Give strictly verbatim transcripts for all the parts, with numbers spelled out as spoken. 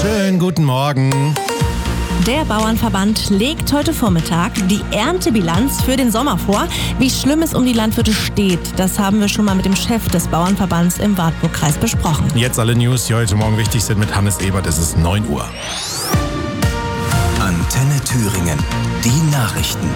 Schönen guten Morgen. Der Bauernverband legt heute Vormittag die Erntebilanz für den Sommer vor. Wie schlimm es um die Landwirte steht, das haben wir schon mal mit dem Chef des Bauernverbands im Wartburgkreis besprochen. Jetzt alle News, die heute Morgen wichtig sind mit Hannes Ebert. Es ist neun Uhr. Antenne Thüringen. Die Nachrichten.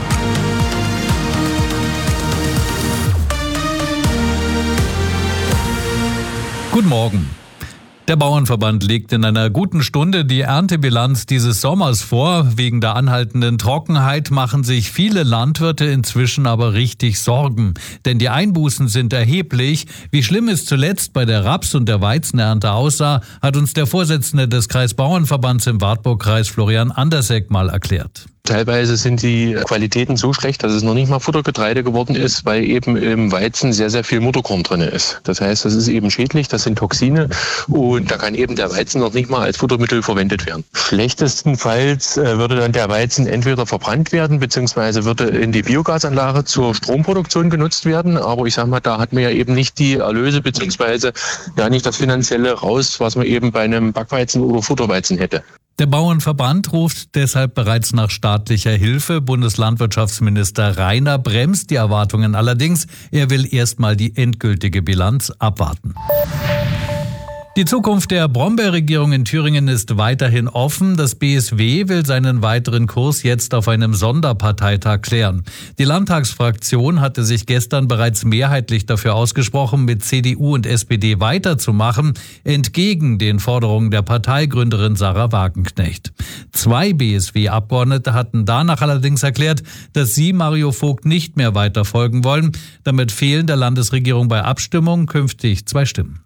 Guten Morgen. Der Bauernverband legt in einer guten Stunde die Erntebilanz dieses Sommers vor. Wegen der anhaltenden Trockenheit machen sich viele Landwirte inzwischen aber richtig Sorgen. Denn die Einbußen sind erheblich. Wie schlimm es zuletzt bei der Raps- und der Weizenernte aussah, hat uns der Vorsitzende des Kreisbauernverbands im Wartburgkreis, Florian Andersegg, mal erklärt. Teilweise sind die Qualitäten so schlecht, dass es noch nicht mal Futtergetreide geworden ist, weil eben im Weizen sehr, sehr viel Mutterkorn drin ist. Das heißt, das ist eben schädlich, das sind Toxine und da kann eben der Weizen noch nicht mal als Futtermittel verwendet werden. Schlechtestenfalls würde dann der Weizen entweder verbrannt werden, beziehungsweise würde in die Biogasanlage zur Stromproduktion genutzt werden. Aber ich sage mal, da hat man ja eben nicht die Erlöse, beziehungsweise ja nicht das Finanzielle raus, was man eben bei einem Backweizen oder Futterweizen hätte. Der Bauernverband ruft deshalb bereits nach staatlicher Hilfe. Bundeslandwirtschaftsminister Rainer bremst die Erwartungen allerdings. Er will erstmal die endgültige Bilanz abwarten. Die Zukunft der Brombeerregierung in Thüringen ist weiterhin offen. Das B S W will seinen weiteren Kurs jetzt auf einem Sonderparteitag klären. Die Landtagsfraktion hatte sich gestern bereits mehrheitlich dafür ausgesprochen, mit C D U und S P D weiterzumachen, entgegen den Forderungen der Parteigründerin Sarah Wagenknecht. Zwei B S W-Abgeordnete hatten danach allerdings erklärt, dass sie Mario Vogt nicht mehr weiter folgen wollen. Damit fehlen der Landesregierung bei Abstimmungen künftig zwei Stimmen.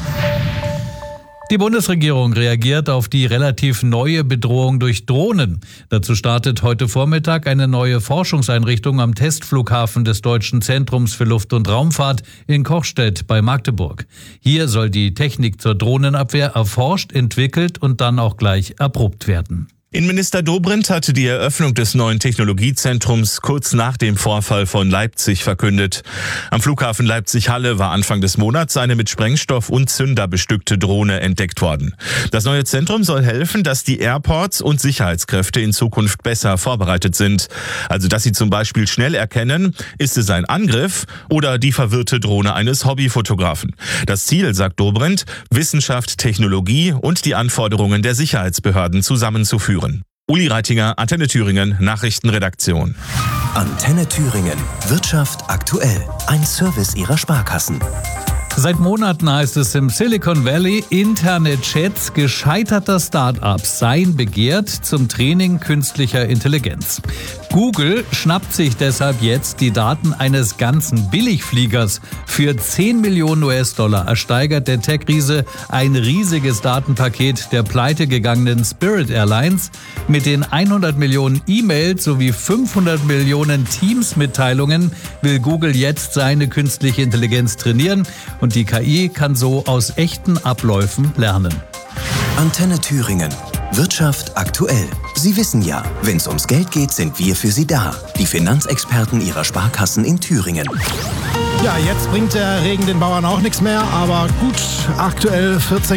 Die Bundesregierung reagiert auf die relativ neue Bedrohung durch Drohnen. Dazu startet heute Vormittag eine neue Forschungseinrichtung am Testflughafen des Deutschen Zentrums für Luft- und Raumfahrt in Kochstedt bei Magdeburg. Hier soll die Technik zur Drohnenabwehr erforscht, entwickelt und dann auch gleich erprobt werden. Innenminister Dobrindt hatte die Eröffnung des neuen Technologiezentrums kurz nach dem Vorfall von Leipzig verkündet. Am Flughafen Leipzig-Halle war Anfang des Monats eine mit Sprengstoff und Zünder bestückte Drohne entdeckt worden. Das neue Zentrum soll helfen, dass die Airports und Sicherheitskräfte in Zukunft besser vorbereitet sind. Also dass sie zum Beispiel schnell erkennen, ist es ein Angriff oder die verwirrte Drohne eines Hobbyfotografen. Das Ziel, sagt Dobrindt, Wissenschaft, Technologie und die Anforderungen der Sicherheitsbehörden zusammenzuführen. Uli Reitinger, Antenne Thüringen, Nachrichtenredaktion. Antenne Thüringen. Wirtschaft aktuell. Ein Service Ihrer Sparkassen. Seit Monaten heißt es im Silicon Valley, interne Chats gescheiterter Start-ups seien begehrt zum Training künstlicher Intelligenz. Google schnappt sich deshalb jetzt die Daten eines ganzen Billigfliegers. Für zehn Millionen U S-Dollar ersteigert der Tech-Riese ein riesiges Datenpaket der pleitegegangenen Spirit Airlines. Mit den hundert Millionen E-Mails sowie fünfhundert Millionen Teams-Mitteilungen will Google jetzt seine künstliche Intelligenz trainieren. Und die K I kann so aus echten Abläufen lernen. Antenne Thüringen. Wirtschaft aktuell. Sie wissen ja, wenn es ums Geld geht, sind wir für Sie da. Die Finanzexperten Ihrer Sparkassen in Thüringen. Ja, jetzt bringt der Regen den Bauern auch nichts mehr, aber gut, aktuell vierzehn